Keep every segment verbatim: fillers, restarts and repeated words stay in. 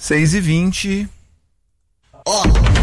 seis e vinte. Ó.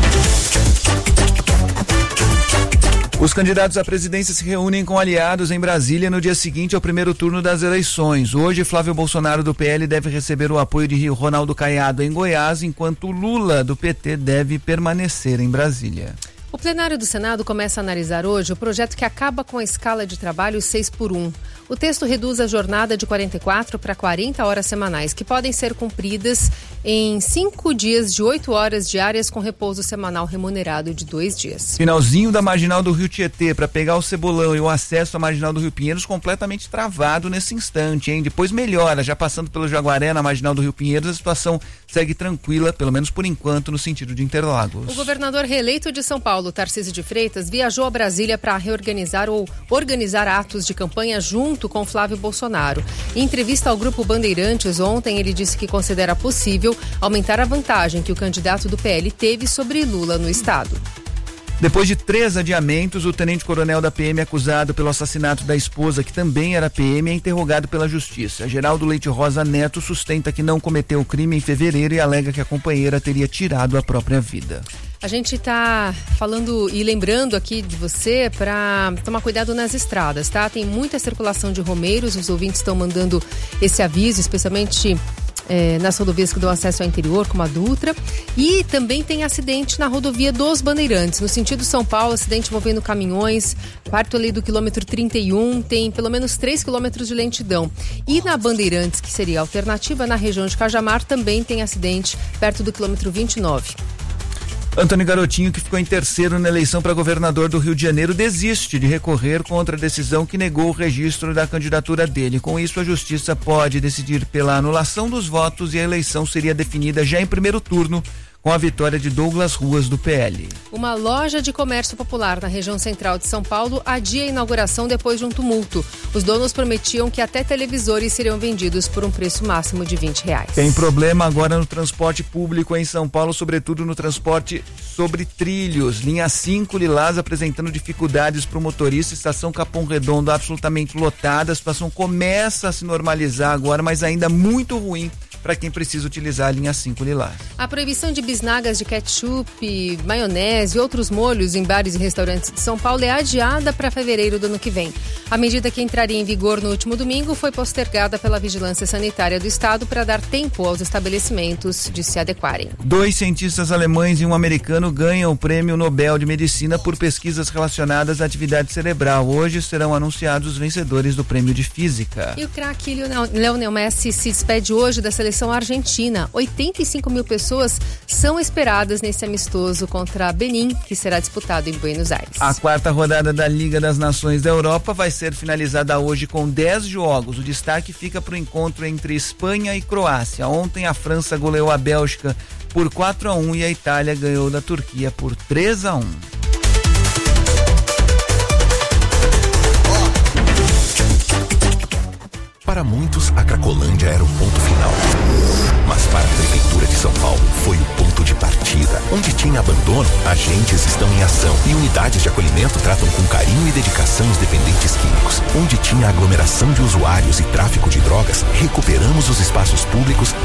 Os candidatos à presidência se reúnem com aliados em Brasília no dia seguinte ao primeiro turno das eleições. Hoje, Flávio Bolsonaro do P L deve receber o apoio de Ronaldo Caiado em Goiás, enquanto Lula do P T deve permanecer em Brasília. O plenário do Senado começa a analisar hoje o projeto que acaba com a escala de trabalho seis por um. O texto reduz a jornada de quarenta e quatro para quarenta horas semanais, que podem ser cumpridas em cinco dias de oito horas diárias com repouso semanal remunerado de dois dias. Finalzinho da marginal do Rio Tietê para pegar o Cebolão e o acesso à marginal do Rio Pinheiros completamente travado nesse instante, hein? Depois melhora, já passando pelo Jaguaré na marginal do Rio Pinheiros, a situação segue tranquila, pelo menos por enquanto, no sentido de Interlagos. O governador reeleito de São Paulo, Tarcísio de Freitas, viajou a Brasília para reorganizar ou organizar atos de campanha junto com Flávio Bolsonaro. Em entrevista ao Grupo Bandeirantes ontem, ele disse que considera possível aumentar a vantagem que o candidato do P L teve sobre Lula no estado. Depois de três adiamentos, o tenente-coronel da P M acusado pelo assassinato da esposa, que também era P M, é interrogado pela justiça. Geraldo Leite Rosa Neto sustenta que não cometeu o crime em fevereiro e alega que a companheira teria tirado a própria vida. A gente está falando e lembrando aqui de você para tomar cuidado nas estradas, tá? Tem muita circulação de romeiros, os ouvintes estão mandando esse aviso, especialmente é, nas rodovias que dão acesso ao interior, como a Dutra. E também tem acidente na rodovia dos Bandeirantes, no sentido São Paulo, acidente envolvendo caminhões, perto ali do quilômetro trinta e um, tem pelo menos três quilômetros de lentidão. E na Bandeirantes, que seria a alternativa, na região de Cajamar, também tem acidente perto do quilômetro vinte e nove. Antônio Garotinho, que ficou em terceiro na eleição para governador do Rio de Janeiro, desiste de recorrer contra a decisão que negou o registro da candidatura dele. Com isso, a justiça pode decidir pela anulação dos votos e a eleição seria definida já em primeiro turno, com a vitória de Douglas Ruas, do P L. Uma loja de comércio popular na região central de São Paulo adia a inauguração depois de um tumulto. Os donos prometiam que até televisores seriam vendidos por um preço máximo de vinte reais. Tem problema agora no transporte público em São Paulo, sobretudo no transporte sobre trilhos. Linha cinco Lilás apresentando dificuldades para o motorista, estação Capão Redondo absolutamente lotada. A situação começa a se normalizar agora, mas ainda muito ruim para quem precisa utilizar a linha cinco Lilás. A proibição de bisnagas de ketchup, maionese e outros molhos em bares e restaurantes de São Paulo é adiada para fevereiro do ano que vem. A medida que entraria em vigor no último domingo foi postergada pela Vigilância Sanitária do Estado para dar tempo aos estabelecimentos de se adequarem. Dois cientistas alemães e um americano ganham o Prêmio Nobel de Medicina por pesquisas relacionadas à atividade cerebral. Hoje serão anunciados os vencedores do Prêmio de Física. E o craque Lionel Messi se despede hoje da seleção argentina. oitenta e cinco mil pessoas são esperadas nesse amistoso contra Benin, que será disputado em Buenos Aires. A quarta rodada da Liga das Nações da Europa vai ser finalizada hoje com dez jogos. O destaque fica para o encontro entre Espanha e Croácia. Ontem a França goleou a Bélgica por quatro a um e a Itália ganhou da Turquia por três a um. Para muitos, a Cracolândia era o ponto final. Mas para a Prefeitura de São Paulo, foi o ponto de partida. Onde tinha abandono, agentes estão em ação. E unidades de acolhimento tratam com carinho e dedicação os dependentes químicos. Onde tinha aglomeração de usuários e tráfico de drogas, recuperamos os espaços públicos